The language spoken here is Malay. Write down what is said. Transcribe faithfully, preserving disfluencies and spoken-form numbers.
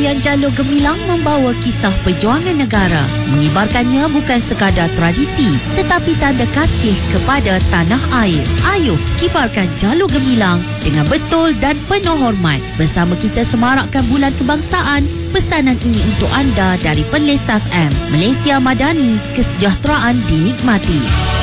Tarian Jalur Gemilang membawa kisah perjuangan negara. Mengibarkannya bukan sekadar tradisi, tetapi tanda kasih kepada tanah air. Ayuh, kibarkan Jalur Gemilang dengan betul dan penuh hormat. Bersama kita semarakkan Bulan Kebangsaan. Pesanan ini untuk anda dari Perlis F M. Malaysia Madani, kesejahteraan dinikmati.